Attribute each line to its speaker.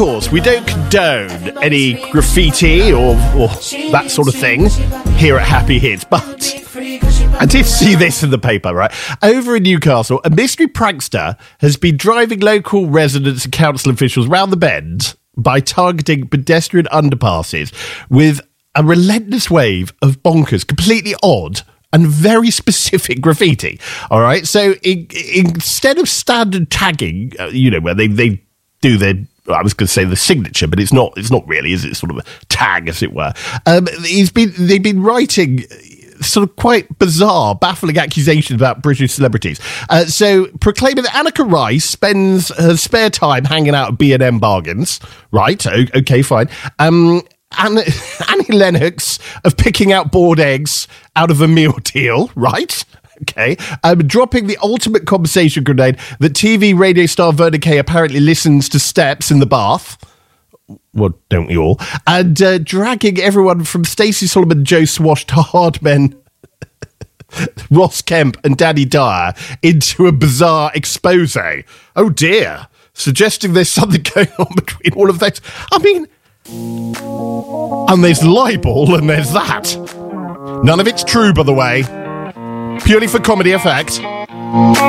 Speaker 1: course, we don't condone any graffiti or that sort of thing here at Happy Hits, but I did see this in the paper, right? Over in Newcastle, a mystery prankster has been driving local residents and council officials round the bend by targeting pedestrian underpasses with a relentless wave of bonkers, completely odd and very specific graffiti. All right. So instead of standard tagging, where they do their, I was going to say the signature, but it's not really, is it? Sort of a tag, as it were. They've been writing sort of quite bizarre, baffling accusations about British celebrities. So proclaiming that Annika Rice spends her spare time hanging out at B&M Bargains. Right. Okay, fine. Annie Lennox of picking out boiled eggs out of a meal deal, right? Okay. Dropping the ultimate conversation grenade that TV radio star Vernon Kay apparently listens to steps in the bath. Well, don't you all? And dragging everyone from Stacey Solomon, Joe Swash to Hardmen, Ross Kemp and Danny Dyer into a bizarre expose. Oh dear. Suggesting there's something going on between all of those. I mean... And there's libel and there's that. None of it's true, by the way. Purely for comedy effect.